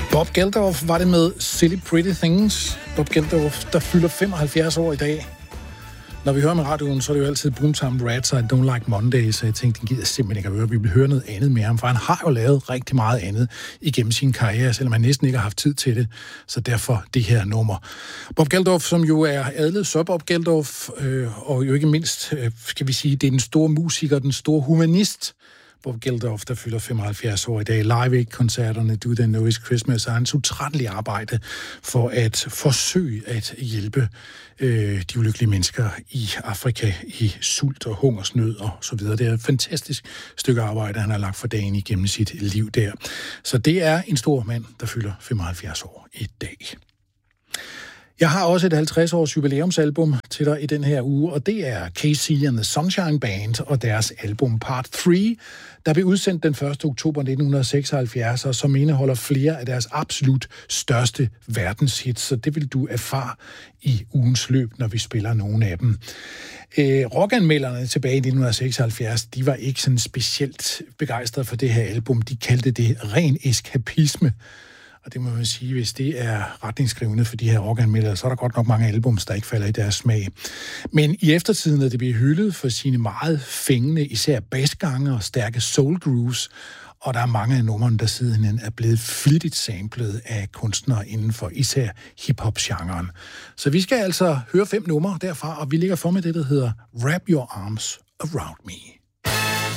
Bob Geldof var det med Silly Pretty Things. Bob Geldof, der fylder 75 år i dag. Når vi hører med radioen, så er det jo altid Boomtown Rats og Don't Like Mondays, så jeg tænkte, den gider simpelthen ikke at høre. Vi vil høre noget andet med ham, for han har jo lavet rigtig meget andet igennem sin karriere, selvom han næsten ikke har haft tid til det. Så derfor det her nummer. Bob Geldof, som jo er adlet så Bob Geldof, og jo ikke mindst, skal vi sige, det er den store musiker, den store humanist, Bob Geldof, der fylder 75 år i dag. Live koncerterne Do They Know It's Christmas, og hans utrættelige arbejde for at forsøge at hjælpe de ulykkelige mennesker i Afrika i sult og hungersnød og så videre. Det er et fantastisk stykke arbejde, han har lagt for dagen igennem sit liv der. Så det er en stor mand, der fylder 75 år i dag. Jeg har også et 50-års jubilæumsalbum til dig i den her uge, og det er KC and the Sunshine Band og deres album Part 3, der blev udsendt den 1. oktober 1976, og som indeholder flere af deres absolut største verdenshits, så det vil du erfare i ugens løb, når vi spiller nogle af dem. Rockanmelderne tilbage i 1976, de var ikke sådan specielt begejstrede for det her album. De kaldte det ren eskapisme. Og det må man sige, hvis det er retningsskrivende for de her rockanmeldere, så er der godt nok mange albums, der ikke falder i deres smag. Men i eftertiden er det blevet hyldet for sine meget fængende, især bassgange og stærke soul grooves, og der er mange af numrene, der siden er blevet flittigt samlet af kunstnere inden for især hip-hop-genren. Så vi skal altså høre 5 numre derfra, og vi ligger for med det, der hedder Wrap Your Arms Around Me.